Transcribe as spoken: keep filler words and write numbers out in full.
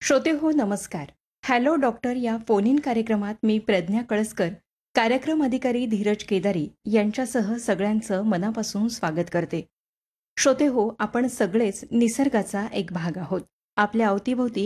श्रोते हो नमस्कार. हॅलो डॉक्टर या फोन इन कार्यक्रमात मी प्रज्ञा कळसकर, कार्यक्रम अधिकारी धीरज केदारी यांच्यासह सगळ्यांचं मनापासून स्वागत करते. श्रोते हो, आपण सगळेच निसर्गाचा एक भाग आहोत. आपल्या अवतीभोवती